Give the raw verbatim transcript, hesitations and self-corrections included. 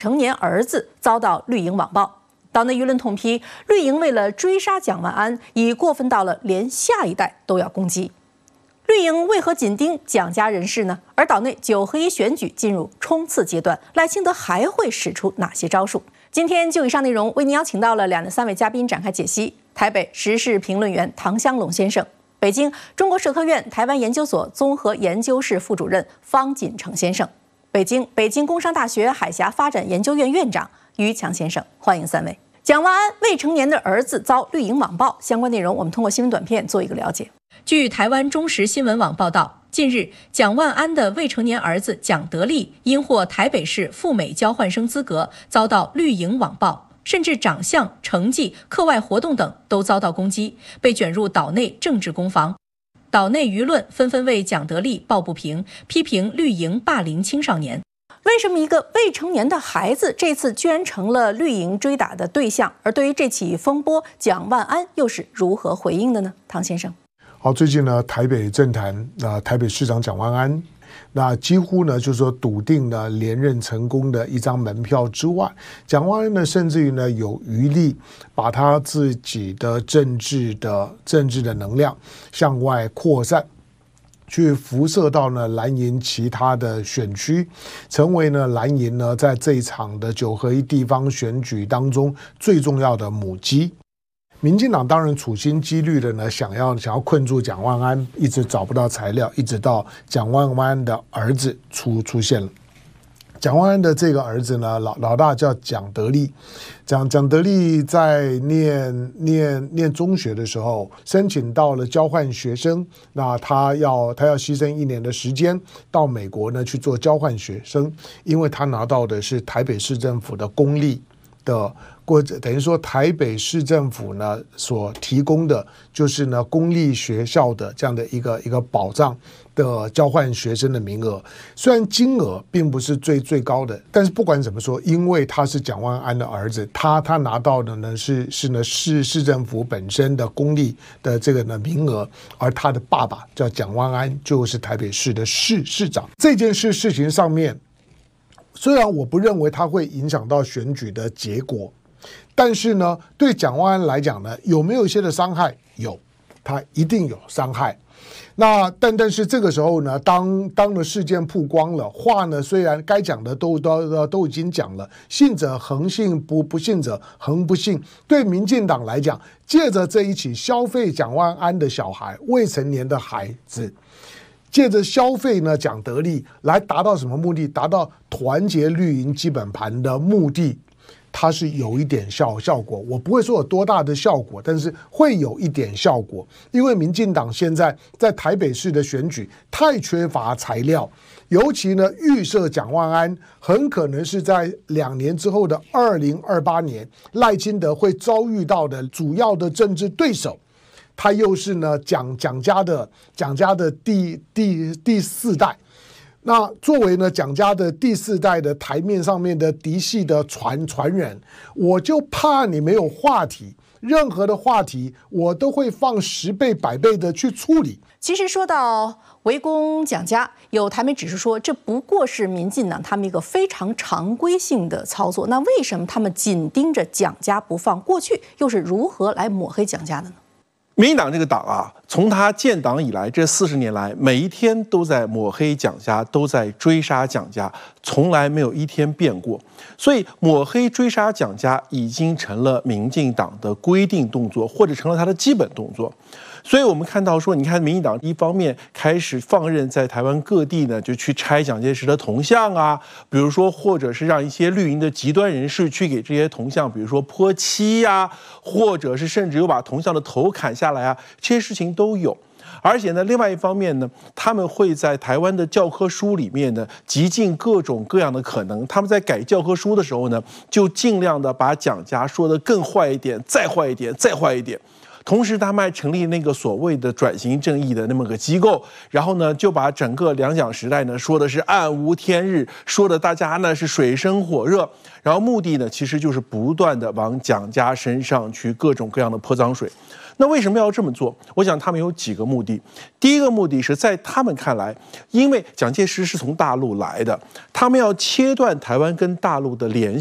成年儿子遭到绿营网暴，岛内舆论痛批绿营为了追杀蒋万安，已过分到了连下一代都要攻击。绿营为何紧盯蒋家人士呢？而岛内九合一选举进入冲刺阶段，赖清德还会使出哪些招数？今天就以上内容为您邀请到了两的三位嘉宾展开解析：台北时事评论员唐湘龙先生，北京中国社科院台湾研究所综合研究室副主任方锦成先生，北京北京工商大学海峡发展研究院院长于强先生，欢迎三位。蒋万安未成年的儿子遭绿营网暴，相关内容我们通过新闻短片做一个了解。据台湾中时新闻网报道，近日蒋万安的未成年儿子蒋德利因获台北市赴美交换生资格，遭到绿营网暴，甚至长相、成绩、课外活动等都遭到攻击，被卷入岛内政治攻防。岛内舆论纷纷为蒋德利抱不平，批评绿营霸凌青少年。为什么一个未成年的孩子这次居然成了绿营追打的对象？而对于这起风波，蒋万安又是如何回应的呢？唐先生。 好，最近呢，台北政坛啊、呃，台北市长蒋万安，那几乎呢，就是说笃定了连任成功的一张门票之外，蒋万安呢，甚至于呢，有余力把他自己的政治的政治的能量向外扩散，去辐射到呢蓝营其他的选区，成为呢蓝营呢在这一场的九合一地方选举当中最重要的母鸡。民进党当然处心积虑的呢，想要想要困住蒋万安，一直找不到材料，一直到蒋万安的儿子出出现了。蒋万安的这个儿子呢，老老大叫蒋德利，蒋蒋德利在念念念中学的时候，申请到了交换学生，那他要他要牺牲一年的时间到美国呢去做交换学生，因为他拿到的是台北市政府的公立的。或者等于说台北市政府呢所提供的就是呢公立学校的这样的一个一个保障的交换学生的名额，虽然金额并不是最最高的，但是不管怎么说，因为他是蒋万安的儿子，他他拿到的呢是是呢市市政府本身的公立的这个呢名额，而他的爸爸叫蒋万安，就是台北市的市市长。这件事事情上面，虽然我不认为它会影响到选举的结果。但是呢，对蒋万安来讲呢，有没有一些的伤害？有，他一定有伤害。那但但是这个时候呢，当当了事件曝光了，话呢虽然该讲的都都都已经讲了，信者恒信，不不信者恒不信。对民进党来讲，借着这一起消费蒋万安的小孩，未成年的孩子。借着消费呢蒋德利来达到什么目的？达到团结绿营基本盘的目的。它是有一点效效果，我不会说有多大的效果，但是会有一点效果。因为民进党现在在台北市的选举太缺乏材料，尤其呢预设蒋万安很可能是在两年之后的二零二八年赖清德会遭遇到的主要的政治对手，他又是呢蒋蒋家的蒋家的第第第四代。那作为呢蒋家的第四代的台面上面的嫡系的传传人，我就怕你没有话题，任何的话题我都会放十倍百倍的去处理。 其实说到围攻蒋家，有台媒指出说，这不过是民进党他们一个非常常规性的操作。那为什么他们紧盯着蒋家不放？过去又是如何来抹黑蒋家的呢？ 民进党这个党啊，从他建党以来，这四十年来，每一天都在抹黑蒋家，都在追杀蒋家，从来没有一天变过。所以，抹黑追杀蒋家已经成了民进党的规定动作，或者成了他的基本动作。所以我们看到说，你看民进党一方面开始放任在台湾各地呢，就去拆蒋介石的铜像啊，比如说或者是让一些绿营的极端人士去给这些铜像，比如说泼漆啊，或者是甚至有把铜像的头砍下来啊，这些事情都有。而且呢，另外一方面呢，他们会在台湾的教科书里面呢，极尽各种各样的可能。他们在改教科书的时候呢，就尽量的把蒋家说得更坏一点，再坏一点，再坏一点。 同时他们还成立那个所谓的转型正义的那么个机构，然后呢就把整个两蒋时代呢说的是暗无天日，说的大家呢是水深火热，然后目的呢其实就是不断的往蒋家身上去各种各样的泼脏水。那为什么要这么做？我想他们有几个目的。第一个目的是在他们看来，因为蒋介石是从大陆来的，他们要切断台湾跟大陆的联系。